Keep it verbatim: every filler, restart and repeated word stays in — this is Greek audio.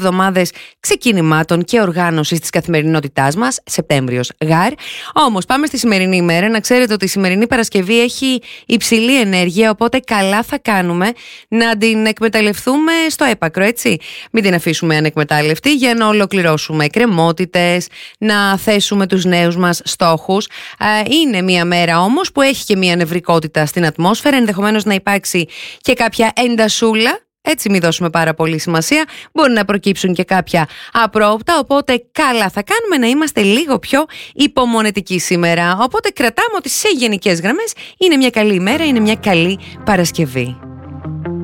εβδομάδες ξεκινημάτων και οργάνωσης της καθημερινότητάς μας. Σεπτέμβριος γάρ. Όμως πάμε στη σημερινή ημέρα. Να ξέρετε ότι η σημερινή Παρασκευή έχει υψηλή ενέργεια, οπότε καλά θα κάνουμε να την εκμεταλλευτούμε στο έπακρο, έτσι. Μην την αφήσουμε ανεκμετάλλευτη για να ολοκληρώσουμε εκκρεμότητες, να θέσουμε τους νέους μας στόχους. Είναι μια μέρα όμως που έχει και μια νευρικότητα στην ατμόσφαιρα, ενδεχομένως να υπάρξει και κάποια εντασούλα. Έτσι, μην δώσουμε πάρα πολύ σημασία. Μπορεί να προκύψουν και κάποια απρόοπτα. Οπότε, καλά θα κάνουμε να είμαστε λίγο πιο υπομονετικοί σήμερα. Οπότε, κρατάμε ότι σε γενικές γραμμές είναι μια καλή ημέρα, είναι μια καλή Παρασκευή.